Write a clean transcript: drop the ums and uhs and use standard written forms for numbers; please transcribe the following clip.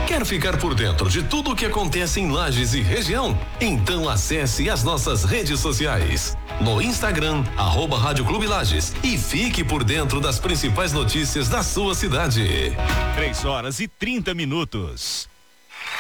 Quer ficar por dentro de tudo o que acontece em Lages e região? Então acesse as nossas redes sociais. No Instagram, @Rádio Clube Lages, e fique por dentro das principais notícias da sua cidade. 3 horas e 30 minutos.